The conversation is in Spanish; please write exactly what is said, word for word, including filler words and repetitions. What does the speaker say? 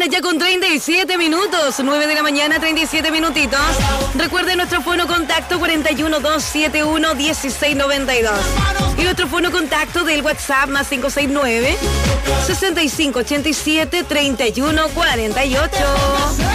mañana ya con treinta y siete minutos. nueve de la mañana, treinta y siete minutitos. Recuerden nuestro fono contacto cuarenta y uno, doscientos setenta y uno, dieciséis noventa y dos. Y nuestro fono contacto del WhatsApp más cinco seis nueve, sesenta y cinco ochenta y siete, treinta y uno cuarenta y ocho.